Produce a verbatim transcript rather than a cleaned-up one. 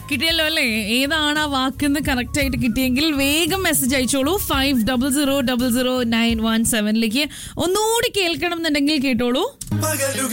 കിട്ടിയല്ലോ അല്ലേ? ഏതാണ് ആ വാക്കെന്ന് കറക്റ്റ് ആയിട്ട് കിട്ടിയെങ്കിൽ വേഗം മെസ്സേജ് അയച്ചോളൂ. Five double zero double zero nine one സെവനിലേക്ക്. ഒന്നുകൂടി കേൾക്കണം എന്നുണ്ടെങ്കിൽ കേട്ടോളൂ.